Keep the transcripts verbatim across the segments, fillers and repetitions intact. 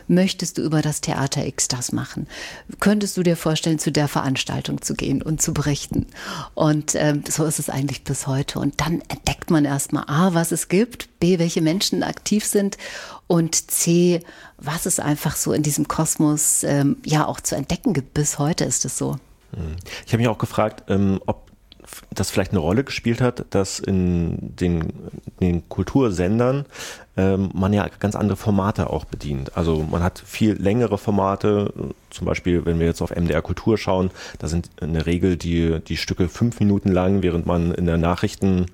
möchtest du über das Theater X das machen? Könntest du dir vorstellen, zu der Veranstaltung zu gehen und zu berichten? Und ähm, so ist es eigentlich bis heute. Und dann entdeckt man erstmal A, was es gibt, B, welche Menschen aktiv sind und C, was es einfach so in diesem Kosmos ähm, ja auch zu entdecken gibt. Bis heute ist es so. Ich habe mich auch gefragt, ähm, ob das vielleicht eine Rolle gespielt hat, dass in den, in den Kultursendern ähm, man ja ganz andere Formate auch bedient. Also man hat viel längere Formate, zum Beispiel, wenn wir jetzt auf M D R Kultur schauen, da sind in der Regel die, die Stücke fünf Minuten lang, während man in der Nachrichtenschiene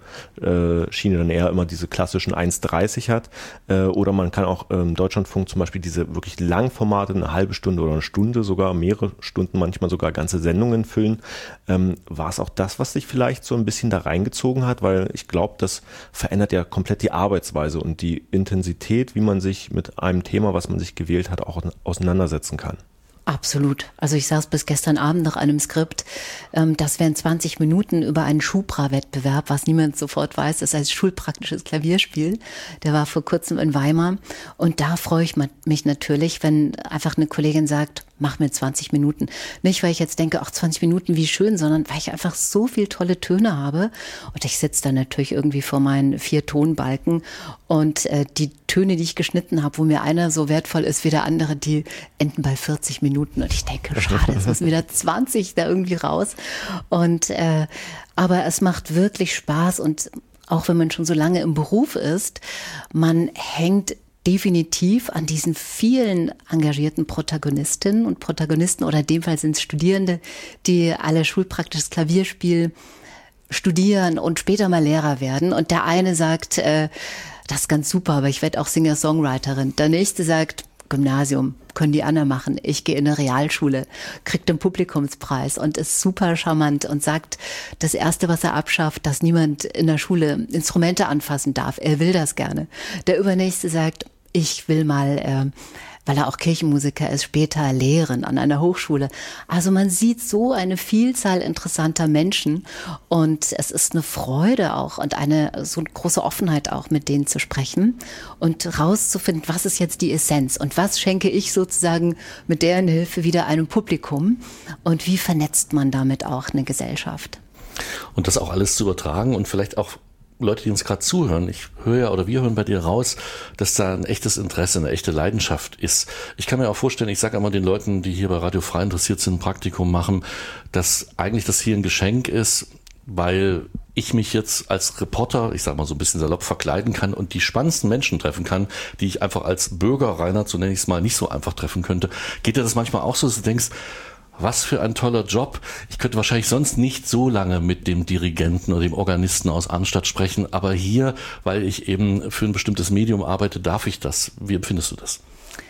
äh, dann eher immer diese klassischen eins dreißig hat. Äh, oder man kann auch im Deutschlandfunk zum Beispiel diese wirklich Langformate, eine halbe Stunde oder eine Stunde sogar, mehrere Stunden, manchmal sogar ganze Sendungen füllen. Ähm, war es auch das, was sich vielleicht so ein bisschen da reingezogen hat? Weil ich glaube, das verändert ja komplett die Arbeitsweise und die Intensität, wie man sich mit einem Thema, was man sich gewählt hat, auch auseinandersetzen kann. Absolut. Also ich saß bis gestern Abend nach einem Skript, ähm, das wären zwanzig Minuten über einen Schubra-Wettbewerb, was niemand sofort weiß, das heißt schulpraktisches Klavierspiel. Der war vor kurzem in Weimar und da freue ich mich natürlich, wenn einfach eine Kollegin sagt, mach mir zwanzig Minuten. Nicht, weil ich jetzt denke, ach, zwanzig Minuten, wie schön, sondern weil ich einfach so viel tolle Töne habe. Und ich sitze dann natürlich irgendwie vor meinen vier Tonbalken und äh, die Töne, die ich geschnitten habe, wo mir einer so wertvoll ist wie der andere, die enden bei vierzig Minuten. Und ich denke, schade, jetzt müssen wieder zwanzig da irgendwie raus. Und äh, aber es macht wirklich Spaß und auch wenn man schon so lange im Beruf ist, man hängt definitiv an diesen vielen engagierten Protagonistinnen und Protagonisten oder in dem Fall sind es Studierende, die alle schulpraktisches Klavierspiel studieren und später mal Lehrer werden. Und der eine sagt, äh, das ist ganz super, aber ich werde auch Singer-Songwriterin. Der nächste sagt, Gymnasium, können die anderen machen. Ich gehe in eine Realschule, kriegt den Publikumspreis und ist super charmant und sagt, das Erste, was er abschafft, dass niemand in der Schule Instrumente anfassen darf. Er will das gerne. Der Übernächste sagt, ich will mal, äh, weil er auch Kirchenmusiker ist, später lehren an einer Hochschule. Also man sieht so eine Vielzahl interessanter Menschen und es ist eine Freude auch und eine so eine große Offenheit auch, mit denen zu sprechen und rauszufinden, was ist jetzt die Essenz und was schenke ich sozusagen mit deren Hilfe wieder einem Publikum und wie vernetzt man damit auch eine Gesellschaft. Und das auch alles zu übertragen und vielleicht auch Leute, die uns gerade zuhören, ich höre ja oder wir hören bei dir raus, dass da ein echtes Interesse, eine echte Leidenschaft ist. Ich kann mir auch vorstellen, ich sage einmal den Leuten, die hier bei Radio Frei interessiert sind, ein Praktikum machen, dass eigentlich das hier ein Geschenk ist, weil ich mich jetzt als Reporter, ich sag mal so ein bisschen salopp, verkleiden kann und die spannendsten Menschen treffen kann, die ich einfach als Bürger, Reinhard, so nenne ich es mal, nicht so einfach treffen könnte. Geht dir das manchmal auch so, dass du denkst, was für ein toller Job. Ich könnte wahrscheinlich sonst nicht so lange mit dem Dirigenten oder dem Organisten aus Arnstadt sprechen, aber hier, weil ich eben für ein bestimmtes Medium arbeite, darf ich das. Wie empfindest du das?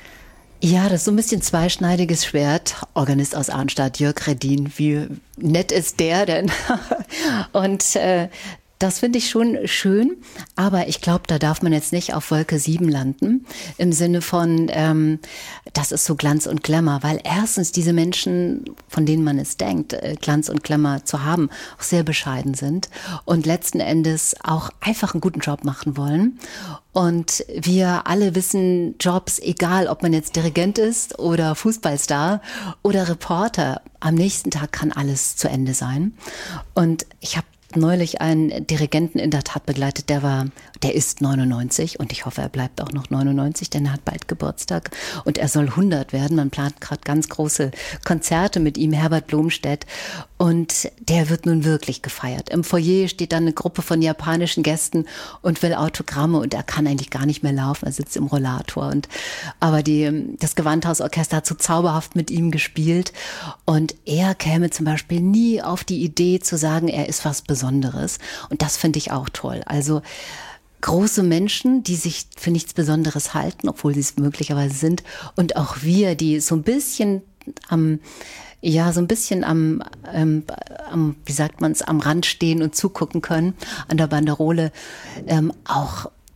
Ja, das ist so ein bisschen zweischneidiges Schwert. Organist aus Arnstadt, Jörg Redin, wie nett ist der denn? Und äh, das finde ich schon schön, aber ich glaube, da darf man jetzt nicht auf Wolke sieben landen, im Sinne von, ähm, das ist so Glanz und Glamour, weil erstens diese Menschen, von denen man es denkt, äh, Glanz und Glamour zu haben, auch sehr bescheiden sind und letzten Endes auch einfach einen guten Job machen wollen. Und wir alle wissen, Jobs, egal ob man jetzt Dirigent ist oder Fußballstar oder Reporter, am nächsten Tag kann alles zu Ende sein. Und ich habe neulich einen Dirigenten in der Tat begleitet, der war, der ist neunundneunzig und ich hoffe, er bleibt auch noch neunundneunzig, denn er hat bald Geburtstag und er soll hundert werden. Man plant gerade ganz große Konzerte mit ihm, Herbert Blomstedt, und der wird nun wirklich gefeiert. Im Foyer steht dann eine Gruppe von japanischen Gästen und will Autogramme und er kann eigentlich gar nicht mehr laufen, er sitzt im Rollator. Und, aber die, das Gewandhausorchester hat so zauberhaft mit ihm gespielt und er käme zum Beispiel nie auf die Idee zu sagen, er ist was Besonderes. Und das finde ich auch toll. Also große Menschen, die sich für nichts Besonderes halten, obwohl sie es möglicherweise sind. Und auch wir, die so ein bisschen am, ja, so ein bisschen am, ähm, am wie sagt man es, am Rand stehen und zugucken können, an der Banderole, ähm, auch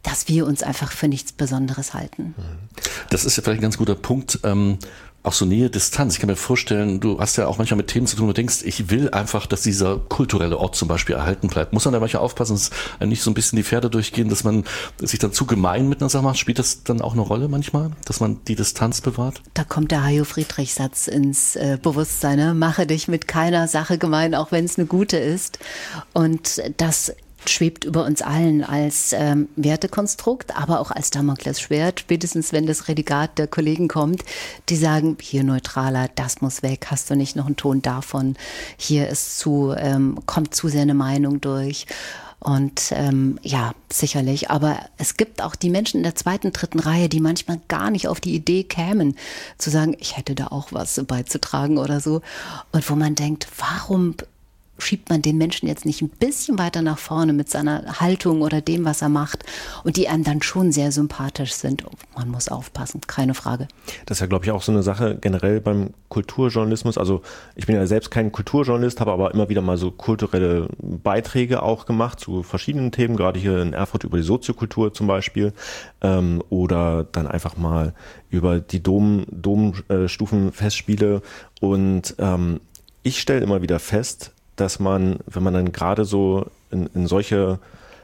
dass wir uns einfach für nichts Besonderes halten. Das ist ja vielleicht ein ganz guter Punkt. Ähm Auch so Nähe, Distanz. Ich kann mir vorstellen, du hast ja auch manchmal mit Themen zu tun, wo du denkst, ich will einfach, dass dieser kulturelle Ort zum Beispiel erhalten bleibt. Muss man da manchmal aufpassen, dass einem nicht so ein bisschen die Pferde durchgehen, dass man sich dann zu gemein mit einer Sache macht? Spielt das dann auch eine Rolle manchmal, dass man die Distanz bewahrt? Da kommt der Hajo-Friedrich-Satz ins äh, Bewusstsein. Ne? Mache dich mit keiner Sache gemein, auch wenn es eine gute ist. Und das schwebt über uns allen als ähm, Wertekonstrukt, aber auch als Damoklesschwert, spätestens wenn das Redigat der Kollegen kommt, die sagen, hier neutraler, das muss weg, hast du nicht noch einen Ton davon, hier ist zu, ähm, kommt zu sehr eine Meinung durch. Und ähm, ja, sicherlich, aber es gibt auch die Menschen in der zweiten, dritten Reihe, die manchmal gar nicht auf die Idee kämen, zu sagen, ich hätte da auch was beizutragen oder so. Und wo man denkt, warum schiebt man den Menschen jetzt nicht ein bisschen weiter nach vorne mit seiner Haltung oder dem, was er macht und die einem dann schon sehr sympathisch sind. Man muss aufpassen, keine Frage. Das ist ja, glaube ich, auch so eine Sache generell beim Kulturjournalismus. Also ich bin ja selbst kein Kulturjournalist, habe aber immer wieder mal so kulturelle Beiträge auch gemacht zu verschiedenen Themen, gerade hier in Erfurt über die Soziokultur zum Beispiel, ähm, oder dann einfach mal über die Dom, Domstufenfestspiele. Und ähm, ich stelle immer wieder fest, dass man, wenn man dann gerade so in, in solche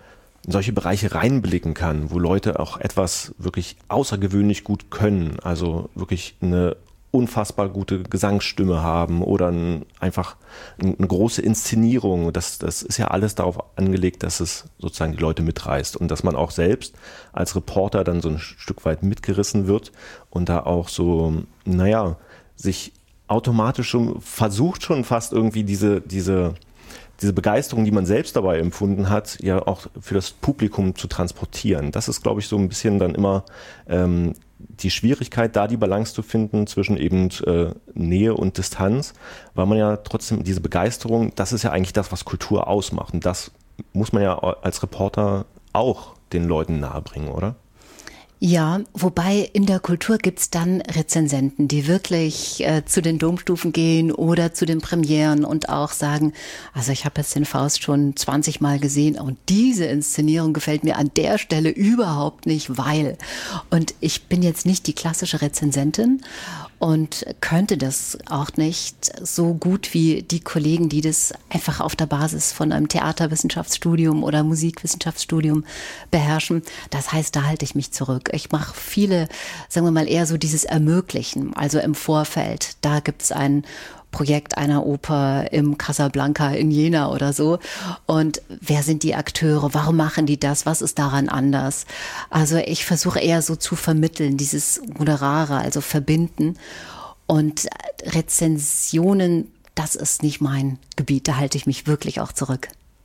in solche Bereiche reinblicken kann, wo Leute auch etwas wirklich außergewöhnlich gut können, also wirklich eine unfassbar gute Gesangsstimme haben oder ein, einfach eine große Inszenierung, das, das ist ja alles darauf angelegt, dass es sozusagen die Leute mitreißt und dass man auch selbst als Reporter dann so ein Stück weit mitgerissen wird und da auch so, naja, sich automatisch schon versucht schon fast irgendwie diese, diese, diese Begeisterung, die man selbst dabei empfunden hat, ja auch für das Publikum zu transportieren. Das ist, glaube ich, so ein bisschen dann immer ähm, die Schwierigkeit, da die Balance zu finden zwischen eben äh, Nähe und Distanz, weil man ja trotzdem diese Begeisterung, das ist ja eigentlich das, was Kultur ausmacht. Und das muss man ja als Reporter auch den Leuten nahebringen, oder? Ja, wobei in der Kultur gibt's dann Rezensenten, die wirklich äh, zu den Domstufen gehen oder zu den Premieren und auch sagen, also ich habe jetzt den Faust schon zwanzig Mal gesehen und diese Inszenierung gefällt mir an der Stelle überhaupt nicht, weil. Und ich bin jetzt nicht die klassische Rezensentin und könnte das auch nicht so gut wie die Kollegen, die das einfach auf der Basis von einem Theaterwissenschaftsstudium oder Musikwissenschaftsstudium beherrschen. Das heißt, da halte ich mich zurück. Ich mache viele, sagen wir mal, eher so dieses Ermöglichen, also im Vorfeld. Da gibt's ein Projekt einer Oper im Casablanca in Jena oder so. Und wer sind die Akteure? Warum machen die das? Was ist daran anders? Also ich versuche eher so zu vermitteln, dieses Moderare, also verbinden. Und Rezensionen, das ist nicht mein Gebiet. Da halte ich mich wirklich auch zurück.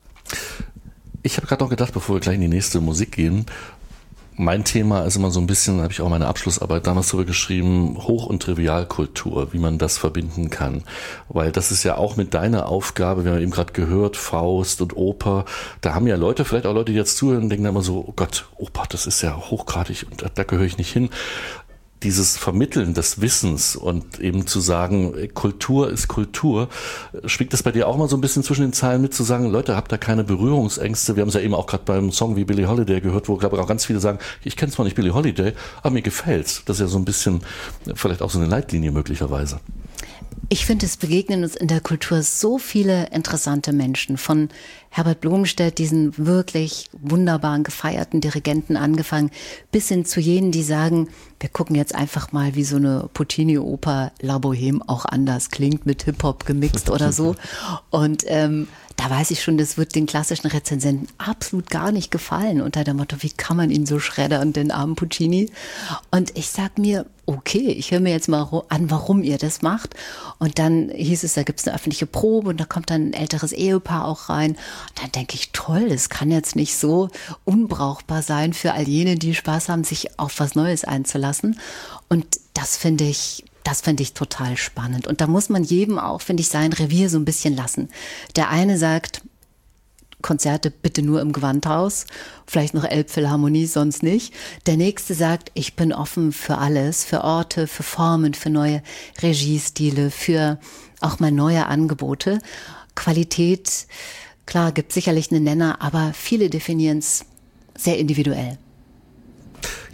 Ich habe gerade noch gedacht, bevor wir gleich in die nächste Musik gehen, mein Thema ist immer so ein bisschen, da habe ich auch meine Abschlussarbeit damals drüber geschrieben, Hoch- und Trivialkultur, wie man das verbinden kann. Weil das ist ja auch mit deiner Aufgabe, wir haben eben gerade gehört, Faust und Oper, da haben ja Leute, vielleicht auch Leute, die jetzt zuhören, denken dann immer so, oh Gott, Oper, das ist ja hochgradig und da, da gehöre ich nicht hin. Dieses Vermitteln des Wissens und eben zu sagen, Kultur ist Kultur, schwingt das bei dir auch mal so ein bisschen zwischen den Zeilen mit, zu sagen, Leute, habt da keine Berührungsängste? Wir haben es ja eben auch gerade beim Song wie Billie Holiday gehört, wo, glaube ich, auch ganz viele sagen, ich kenne zwar nicht Billie Holiday, aber mir gefällt's. Das ist ja so ein bisschen vielleicht auch so eine Leitlinie möglicherweise. Ich finde, es begegnen uns in der Kultur so viele interessante Menschen. Von Herbert Blomstedt, diesen wirklich wunderbaren, gefeierten Dirigenten angefangen, bis hin zu jenen, die sagen, wir gucken jetzt einfach mal, wie so eine Puccini-Oper La Bohème auch anders klingt, mit Hip-Hop gemixt oder so. Und ähm, da weiß ich schon, das wird den klassischen Rezensenten absolut gar nicht gefallen, unter dem Motto, wie kann man ihn so schreddern, den armen Puccini? Und ich sag mir, okay, ich höre mir jetzt mal an, warum ihr das macht. Und dann hieß es, da gibt es eine öffentliche Probe und da kommt dann ein älteres Ehepaar auch rein. Und dann denke ich, toll, das kann jetzt nicht so unbrauchbar sein für all jene, die Spaß haben, sich auf was Neues einzulassen. Und das finde ich, das finde ich total spannend. Und da muss man jedem auch, finde ich, sein Revier so ein bisschen lassen. Der eine sagt, Konzerte bitte nur im Gewandhaus, vielleicht noch Elbphilharmonie, sonst nicht. Der nächste sagt, ich bin offen für alles, für Orte, für Formen, für neue Regiestile, für auch mal neue Angebote. Qualität, klar, gibt sicherlich einen Nenner, aber viele definieren es sehr individuell.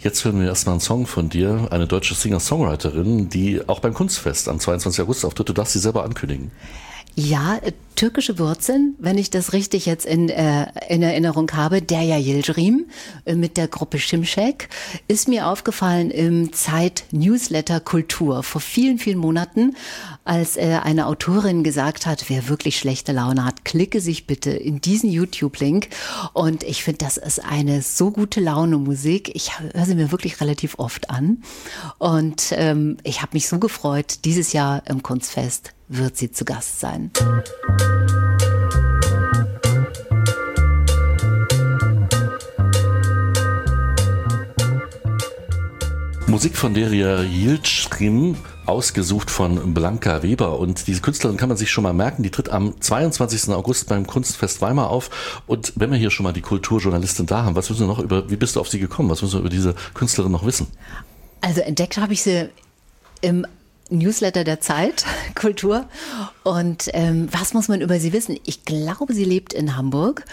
Jetzt hören wir erstmal einen Song von dir, eine deutsche Singer-Songwriterin, die auch beim Kunstfest am zweiundzwanzigsten August auftritt. Du darfst sie selber ankündigen. Ja, äh, türkische Wurzeln, wenn ich das richtig jetzt in, äh, in Erinnerung habe. Derya Yildirim äh, mit der Gruppe Şimşek ist mir aufgefallen im Zeit-Newsletter Kultur vor vielen, vielen Monaten, als äh, eine Autorin gesagt hat, wer wirklich schlechte Laune hat, klicke sich bitte in diesen YouTube-Link. Und ich finde, das ist eine so gute Laune-Musik. Ich höre sie mir wirklich relativ oft an. Und ähm, ich habe mich so gefreut, dieses Jahr im Kunstfest wird sie zu Gast sein. Musik von Derya Yildirim, ausgesucht von Blanca Weber. Und diese Künstlerin kann man sich schon mal merken, die tritt am zweiundzwanzigsten August beim Kunstfest Weimar auf. Und wenn wir hier schon mal die Kulturjournalistin da haben, was müssen wir noch über, wie bist du auf sie gekommen? Was müssen wir über diese Künstlerin noch wissen? Also entdeckt habe ich sie im Newsletter der Zeit, Kultur. Und ähm, was muss man über sie wissen? Ich glaube, sie lebt in Hamburg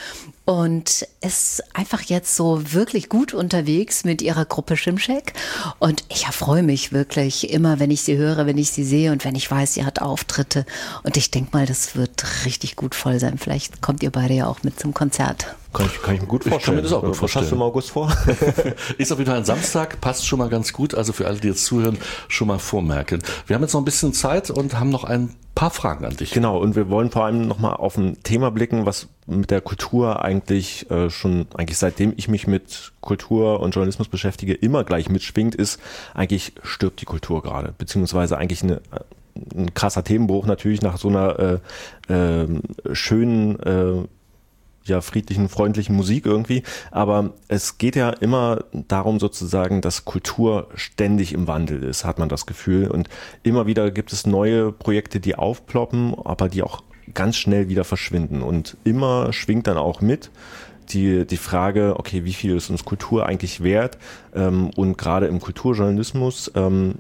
und ist einfach jetzt so wirklich gut unterwegs mit ihrer Gruppe Şimşek. Und ich erfreue mich wirklich immer, wenn ich sie höre, wenn ich sie sehe und wenn ich weiß, sie hat Auftritte. Und ich denke mal, das wird richtig gut voll sein. Vielleicht kommt ihr beide ja auch mit zum Konzert. Kann ich, kann ich mir gut vorstellen. Ich kann mir das auch gut vorstellen. Was hast du im August vor? Ist auf jeden Fall ein Samstag, passt schon mal ganz gut. Also für alle, die jetzt zuhören, schon mal vormerken. Wir haben jetzt noch ein bisschen Zeit und haben noch ein paar Fragen an dich. Genau, und wir wollen vor allem nochmal auf ein Thema blicken, was mit der Kultur eigentlich äh, schon, eigentlich seitdem ich mich mit Kultur und Journalismus beschäftige, immer gleich mitschwingt, ist, eigentlich stirbt die Kultur gerade. Beziehungsweise eigentlich eine, ein krasser Themenbruch natürlich nach so einer äh, äh, schönen äh, ja, friedlichen, freundlichen Musik irgendwie, aber es geht ja immer darum sozusagen, dass Kultur ständig im Wandel ist, hat man das Gefühl, und immer wieder gibt es neue Projekte, die aufploppen, aber die auch ganz schnell wieder verschwinden, und immer schwingt dann auch mit die die Frage, okay, wie viel ist uns Kultur eigentlich wert, ähm, und gerade im Kulturjournalismus, ähm,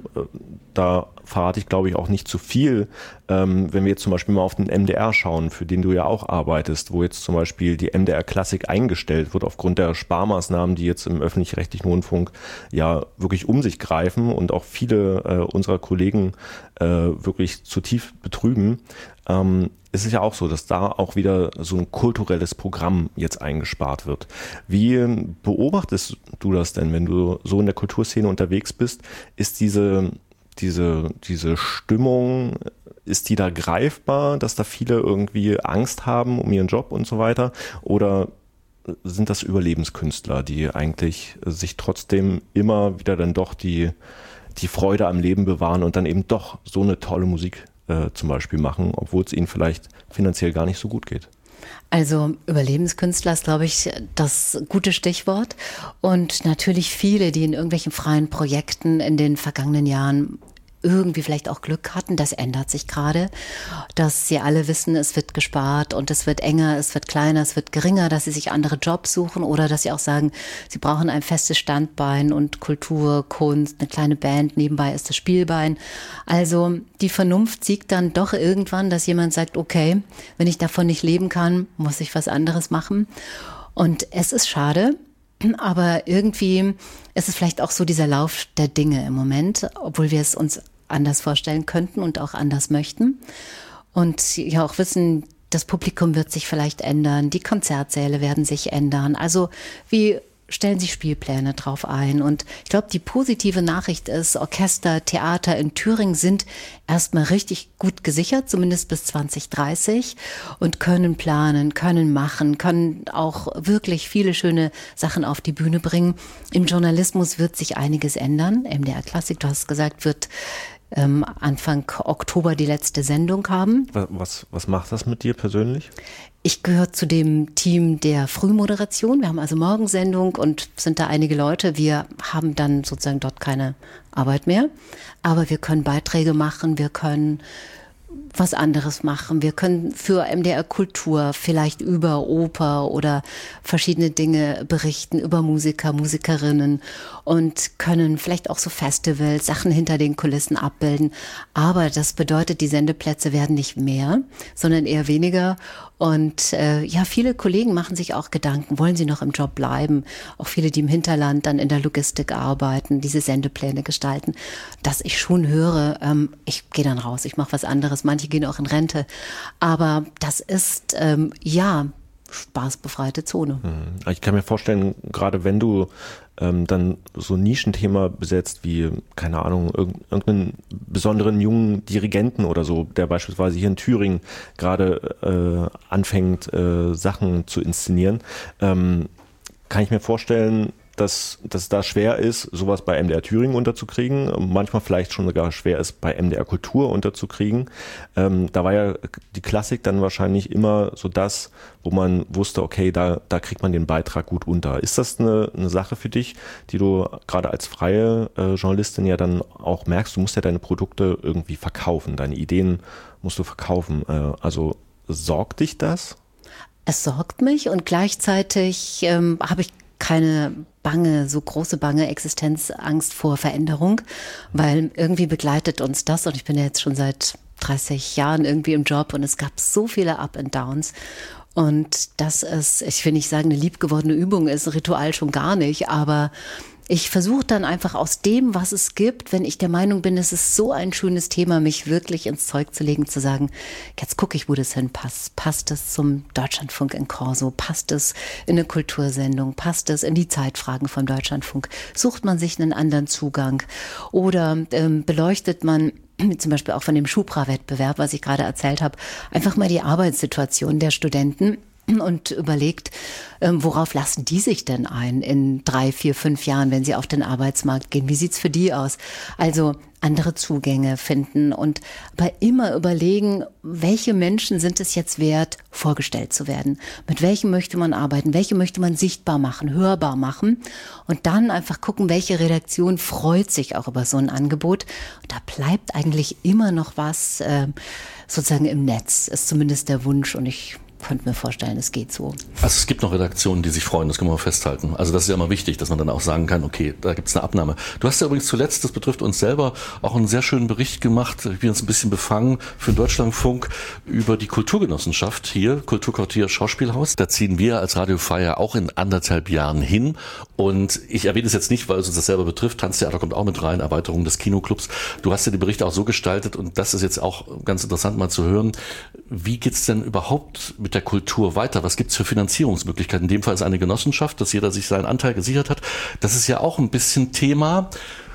da verrate ich, glaube ich, auch nicht zu viel, ähm, wenn wir jetzt zum Beispiel mal auf den M D R schauen, für den du ja auch arbeitest, wo jetzt zum Beispiel die M D R Klassik eingestellt wird aufgrund der Sparmaßnahmen, die jetzt im öffentlich-rechtlichen Rundfunk ja wirklich um sich greifen und auch viele äh, unserer Kollegen äh, wirklich zutiefst betrüben. Ähm, es ist ja auch so, dass da auch wieder so ein kulturelles Programm jetzt eingespart wird. Wie beobachtest du das denn, wenn du so in der Kulturszene unterwegs bist? Ist diese, diese, diese Stimmung, ist die da greifbar, dass da viele irgendwie Angst haben um ihren Job und so weiter? Oder sind das Überlebenskünstler, die eigentlich sich trotzdem immer wieder dann doch die, die Freude am Leben bewahren und dann eben doch so eine tolle Musik zum Beispiel machen, obwohl es ihnen vielleicht finanziell gar nicht so gut geht? Also Überlebenskünstler ist, glaube ich, das gute Stichwort. Und natürlich viele, die in irgendwelchen freien Projekten in den vergangenen Jahren irgendwie vielleicht auch Glück hatten. Das ändert sich gerade, dass sie alle wissen, es wird gespart und es wird enger, es wird kleiner, es wird geringer, dass sie sich andere Jobs suchen oder dass sie auch sagen, sie brauchen ein festes Standbein und Kultur, Kunst, eine kleine Band, nebenbei ist das Spielbein. Also die Vernunft siegt dann doch irgendwann, dass jemand sagt, okay, wenn ich davon nicht leben kann, muss ich was anderes machen. Und es ist schade, aber irgendwie ist es vielleicht auch so dieser Lauf der Dinge im Moment, obwohl wir es uns anders vorstellen könnten und auch anders möchten. Und ja auch wissen, das Publikum wird sich vielleicht ändern, die Konzertsäle werden sich ändern. Also wie stellen sich Spielpläne drauf ein? Und ich glaube, die positive Nachricht ist, Orchester, Theater in Thüringen sind erstmal richtig gut gesichert, zumindest bis zwanzig dreißig, und können planen, können machen, können auch wirklich viele schöne Sachen auf die Bühne bringen. Im Journalismus wird sich einiges ändern. M D R Klassik, du hast gesagt, wird ähm, Anfang Oktober die letzte Sendung haben. Was, was macht das mit dir persönlich? Ich gehöre zu dem Team der Frühmoderation. Wir haben also Morgensendung und sind da einige Leute. Wir haben dann sozusagen dort keine Arbeit mehr. Aber wir können Beiträge machen, wir können was anderes machen. Wir können für M D R Kultur vielleicht über Oper oder verschiedene Dinge berichten, über Musiker, Musikerinnen und können vielleicht auch so Festivals, Sachen hinter den Kulissen abbilden. Aber das bedeutet, die Sendeplätze werden nicht mehr, sondern eher weniger. Und äh, ja, viele Kollegen machen sich auch Gedanken, wollen sie noch im Job bleiben? Auch viele, die im Hinterland dann in der Logistik arbeiten, diese Sendepläne gestalten. Dass ich schon höre, ähm, ich gehe dann raus, ich mache was anderes. Manche gehen auch in Rente. Aber das ist, ähm, ja, spaßbefreite Zone. Ich kann mir vorstellen, gerade wenn du ähm, dann so ein Nischenthema besetzt wie, keine Ahnung, irgendeinen besonderen jungen Dirigenten oder so, der beispielsweise hier in Thüringen gerade äh, anfängt, äh, Sachen zu inszenieren, ähm, kann ich mir vorstellen, dass dass da schwer ist, sowas bei M D R Thüringen unterzukriegen, manchmal vielleicht schon sogar schwer ist, bei M D R Kultur unterzukriegen. Ähm, da war ja die Klassik dann wahrscheinlich immer so das, wo man wusste, okay, da da kriegt man den Beitrag gut unter. Ist das eine, eine Sache für dich, die du gerade als freie äh, Journalistin ja dann auch merkst, du musst ja deine Produkte irgendwie verkaufen, deine Ideen musst du verkaufen. Äh, also sorgt dich das? Es sorgt mich und gleichzeitig ähm, habe ich keine bange, so große bange Existenzangst vor Veränderung, weil irgendwie begleitet uns das und ich bin ja jetzt schon seit dreißig Jahren irgendwie im Job und es gab so viele Up and Downs und das ist, ich will nicht sagen, eine liebgewordene Übung ist, ein Ritual schon gar nicht, aber ich versuche dann einfach aus dem, was es gibt, wenn ich der Meinung bin, es ist so ein schönes Thema, mich wirklich ins Zeug zu legen, zu sagen, jetzt gucke ich, wo das hinpasst. Passt es zum Deutschlandfunk in Corso? Passt es in eine Kultursendung? Passt es in die Zeitfragen vom Deutschlandfunk? Sucht man sich einen anderen Zugang? Oder ähm, beleuchtet man zum Beispiel auch von dem Schubra-Wettbewerb, was ich gerade erzählt habe, einfach mal die Arbeitssituation der Studenten und überlegt, worauf lassen die sich denn ein in drei, vier, fünf Jahren, wenn sie auf den Arbeitsmarkt gehen? Wie sieht's für die aus? Also andere Zugänge finden und aber immer überlegen, welche Menschen sind es jetzt wert, vorgestellt zu werden? Mit welchen möchte man arbeiten? Welche möchte man sichtbar machen, hörbar machen? Und dann einfach gucken, welche Redaktion freut sich auch über so ein Angebot. Und da bleibt eigentlich immer noch was äh, sozusagen im Netz, ist zumindest der Wunsch und ich könnte mir vorstellen, es geht so. Also es gibt noch Redaktionen, die sich freuen, das können wir mal festhalten. Also das ist ja immer wichtig, dass man dann auch sagen kann, okay, da gibt es eine Abnahme. Du hast ja übrigens zuletzt, das betrifft uns selber, auch einen sehr schönen Bericht gemacht, ich bin jetzt ein bisschen befangen, für den Deutschlandfunk über die Kulturgenossenschaft hier, Kulturquartier Schauspielhaus. Da ziehen wir als Radio Freier auch in anderthalb Jahren hin und ich erwähne es jetzt nicht, weil es uns das selber betrifft, Tanztheater kommt auch mit rein, Erweiterung des Kinoclubs. Du hast ja die Berichte auch so gestaltet und das ist jetzt auch ganz interessant mal zu hören. Wie geht's denn überhaupt mit der Kultur weiter? Was gibt's für Finanzierungsmöglichkeiten? In dem Fall ist eine Genossenschaft, dass jeder sich seinen Anteil gesichert hat. Das ist ja auch ein bisschen Thema,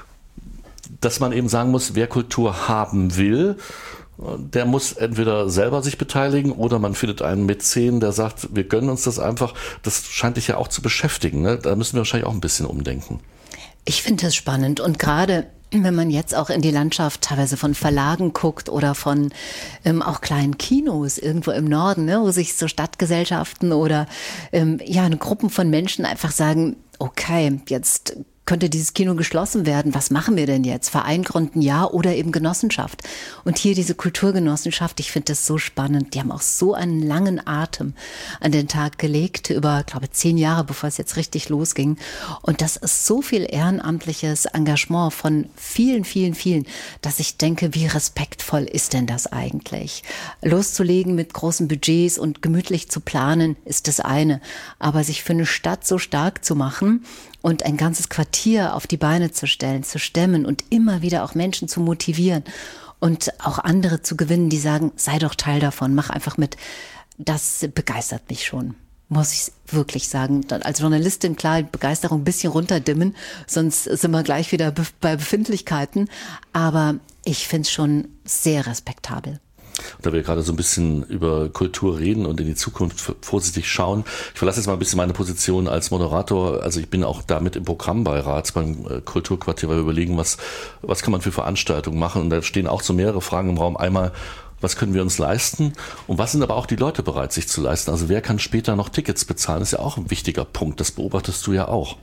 dass man eben sagen muss, wer Kultur haben will, der muss entweder selber sich beteiligen oder man findet einen Mäzen, der sagt, wir gönnen uns das einfach. Das scheint dich ja auch zu beschäftigen, ne? Da müssen wir wahrscheinlich auch ein bisschen umdenken. Ich finde das spannend und gerade wenn man jetzt auch in die Landschaft teilweise von Verlagen guckt oder von ähm, auch kleinen Kinos irgendwo im Norden, ne, wo sich so Stadtgesellschaften oder ähm, ja eine Gruppen von Menschen einfach sagen, okay, jetzt könnte dieses Kino geschlossen werden. Was machen wir denn jetzt? Verein gründen, ja, oder eben Genossenschaft. Und hier diese Kulturgenossenschaft, ich finde das so spannend. Die haben auch so einen langen Atem an den Tag gelegt, über, glaube ich, zehn Jahre, bevor es jetzt richtig losging. Und das ist so viel ehrenamtliches Engagement von vielen, vielen, vielen, dass ich denke, wie respektvoll ist denn das eigentlich? Loszulegen mit großen Budgets und gemütlich zu planen, ist das eine. Aber sich für eine Stadt so stark zu machen und ein ganzes Quartier auf die Beine zu stellen, zu stemmen und immer wieder auch Menschen zu motivieren und auch andere zu gewinnen, die sagen, sei doch Teil davon, mach einfach mit. Das begeistert mich schon, muss ich wirklich sagen. Als Journalistin, klar, Begeisterung ein bisschen runterdimmen, sonst sind wir gleich wieder bei Befindlichkeiten. Aber ich finde es schon sehr respektabel. Da wir gerade so ein bisschen über Kultur reden und in die Zukunft vorsichtig schauen. Ich verlasse jetzt mal ein bisschen meine Position als Moderator. Also ich bin auch da mit im Programmbeirat beim Kulturquartier, weil wir überlegen, was, was kann man für Veranstaltungen machen. Und da stehen auch so mehrere Fragen im Raum. Einmal, was können wir uns leisten? Und was sind aber auch die Leute bereit, sich zu leisten? Also wer kann später noch Tickets bezahlen? Das ist ja auch ein wichtiger Punkt. Das beobachtest du ja auch.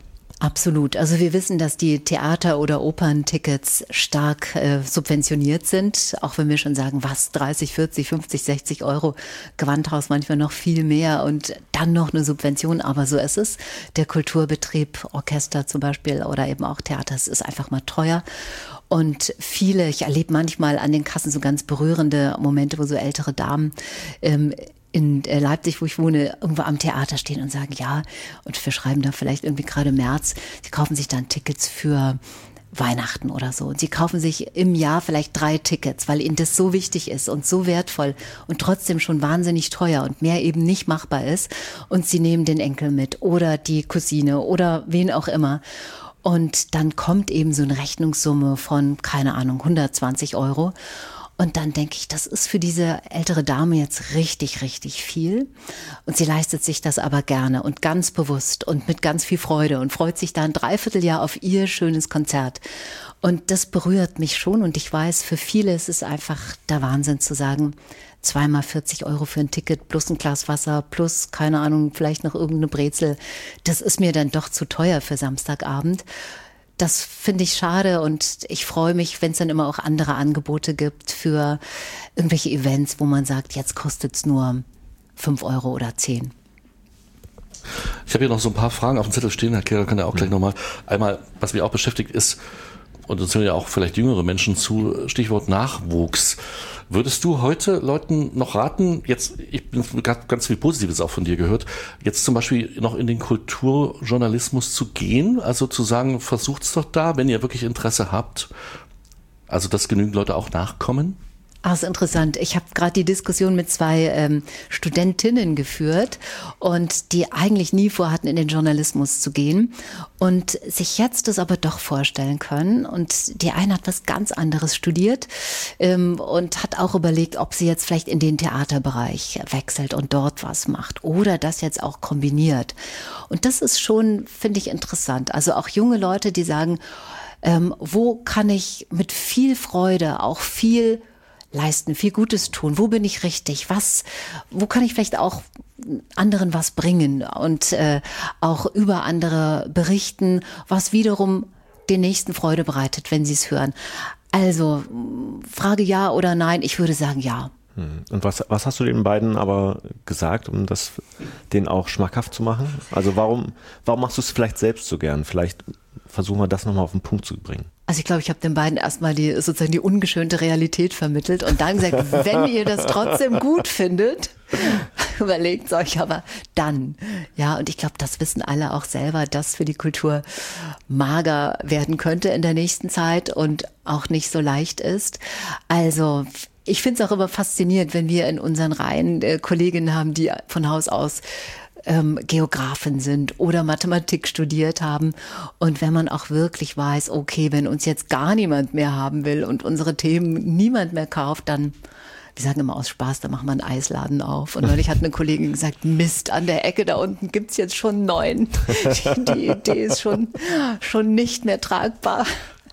Absolut. Also wir wissen, dass die Theater- oder Operntickets stark äh, subventioniert sind. Auch wenn wir schon sagen, was, dreißig, vierzig, fünfzig, sechzig Euro, Gewandhaus manchmal noch viel mehr und dann noch eine Subvention. Aber so ist es. Der Kulturbetrieb, Orchester zum Beispiel oder eben auch Theater, es ist einfach mal teuer. Und viele, ich erlebe manchmal an den Kassen so ganz berührende Momente, wo so ältere Damen ähm, in Leipzig, wo ich wohne, irgendwo am Theater stehen und sagen, ja, und wir schreiben da vielleicht irgendwie gerade März, sie kaufen sich dann Tickets für Weihnachten oder so. Und sie kaufen sich im Jahr vielleicht drei Tickets, weil ihnen das so wichtig ist und so wertvoll und trotzdem schon wahnsinnig teuer und mehr eben nicht machbar ist. Und sie nehmen den Enkel mit oder die Cousine oder wen auch immer. Und dann kommt eben so eine Rechnungssumme von, keine Ahnung, hundertzwanzig Euro. Und dann denke ich, das ist für diese ältere Dame jetzt richtig, richtig viel. Und sie leistet sich das aber gerne und ganz bewusst und mit ganz viel Freude und freut sich da ein Dreivierteljahr auf ihr schönes Konzert. Und das berührt mich schon. Und ich weiß, für viele ist es einfach der Wahnsinn zu sagen, zweimal vierzig Euro für ein Ticket plus ein Glas Wasser plus, keine Ahnung, vielleicht noch irgendeine Brezel. Das ist mir dann doch zu teuer für Samstagabend. Das finde ich schade und ich freue mich, wenn es dann immer auch andere Angebote gibt für irgendwelche Events, wo man sagt, jetzt kostet es nur fünf Euro oder zehn. Ich habe hier noch so ein paar Fragen auf dem Zettel stehen, Herr Kehrer kann ja auch gleich nochmal. Einmal, was mich auch beschäftigt ist, und uns hören ja auch vielleicht jüngere Menschen zu, Stichwort Nachwuchs. Würdest du heute Leuten noch raten, jetzt, ich bin ganz viel Positives auch von dir gehört, jetzt zum Beispiel noch in den Kulturjournalismus zu gehen, also zu sagen, versucht's doch da, wenn ihr wirklich Interesse habt, also dass genügend Leute auch nachkommen? Ah, ist interessant. Ich habe gerade die Diskussion mit zwei ähm, Studentinnen geführt und die eigentlich nie vorhatten, in den Journalismus zu gehen und sich jetzt das aber doch vorstellen können. Und die eine hat was ganz anderes studiert ähm, und hat auch überlegt, ob sie jetzt vielleicht in den Theaterbereich wechselt und dort was macht oder das jetzt auch kombiniert. Und das ist schon, finde ich, interessant. Also auch junge Leute, die sagen, ähm, wo kann ich mit viel Freude auch viel leisten, viel Gutes tun. Wo bin ich richtig? Was, wo kann ich vielleicht auch anderen was bringen und äh, auch über andere berichten, was wiederum den Nächsten Freude bereitet, wenn sie es hören. Also, Frage ja oder nein, ich würde sagen ja. Und was, was hast du den beiden aber gesagt, um das denen auch schmackhaft zu machen? Also warum, warum machst du es vielleicht selbst so gern? Vielleicht versuchen wir das nochmal auf den Punkt zu bringen. Also ich glaube, ich habe den beiden erstmal die sozusagen die ungeschönte Realität vermittelt und dann gesagt, wenn ihr das trotzdem gut findet, überlegt euch aber dann. Ja, und ich glaube, das wissen alle auch selber, dass für die Kultur mager werden könnte in der nächsten Zeit und auch nicht so leicht ist. Also ich finde es auch immer faszinierend, wenn wir in unseren Reihen äh, Kolleginnen haben, die von Haus aus ähm, Geografen sind oder Mathematik studiert haben. Und wenn man auch wirklich weiß, okay, wenn uns jetzt gar niemand mehr haben will und unsere Themen niemand mehr kauft, dann, wir sagen immer aus Spaß, da machen wir einen Eisladen auf. Und neulich hat eine Kollegin gesagt, Mist, an der Ecke da unten gibt's jetzt schon einen neuen. Die, die Idee ist schon, schon nicht mehr tragbar.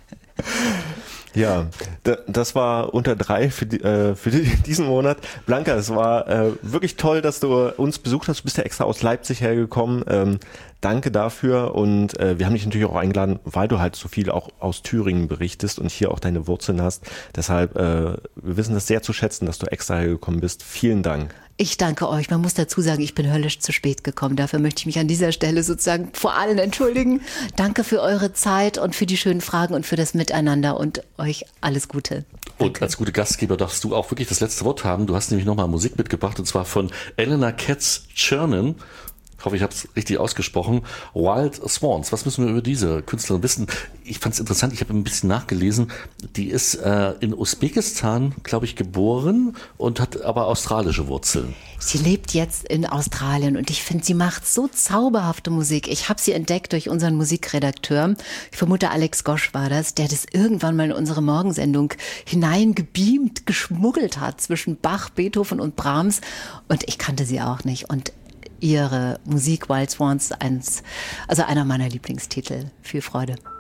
Ja, das war unter drei für, die, äh, für diesen Monat. Blanka, es war äh, wirklich toll, dass du uns besucht hast. Du bist ja extra aus Leipzig hergekommen. Ähm, danke dafür und äh, wir haben dich natürlich auch eingeladen, weil du halt so viel auch aus Thüringen berichtest und hier auch deine Wurzeln hast. Deshalb, äh, wir wissen das sehr zu schätzen, dass du extra hergekommen bist. Vielen Dank. Ich danke euch. Man muss dazu sagen, ich bin höllisch zu spät gekommen. Dafür möchte ich mich an dieser Stelle sozusagen vor allen entschuldigen. Danke für eure Zeit und für die schönen Fragen und für das Miteinander und euch alles Gute. Danke. Und als gute Gastgeber darfst du auch wirklich das letzte Wort haben. Du hast nämlich nochmal Musik mitgebracht und zwar von Eleanor Katz-Chernin. Ich hoffe, ich habe es richtig ausgesprochen. Wild Swans. Was müssen wir über diese Künstlerin wissen? Ich fand es interessant, ich habe ein bisschen nachgelesen. Die ist äh, in Usbekistan, glaube ich, geboren und hat aber australische Wurzeln. Sie lebt jetzt in Australien und ich finde, sie macht so zauberhafte Musik. Ich habe sie entdeckt durch unseren Musikredakteur. Ich vermute, Alex Gosch war das, der das irgendwann mal in unsere Morgensendung hineingebeamt, geschmuggelt hat zwischen Bach, Beethoven und Brahms. Und ich kannte sie auch nicht. Und ihre Musik Wild Swans, eins, also einer meiner Lieblingstitel. Viel Freude.